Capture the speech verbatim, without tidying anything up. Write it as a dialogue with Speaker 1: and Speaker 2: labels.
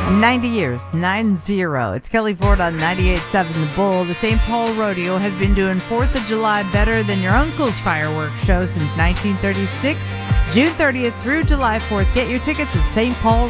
Speaker 1: ninety years, nine zero. It's Kelly Ford on ninety-eight point seven The Bull. The Saint Paul Rodeo has been doing fourth of July better than your uncle's fireworks show since nineteen thirty-six. June thirtieth through July fourth. Get your tickets at Saint Paul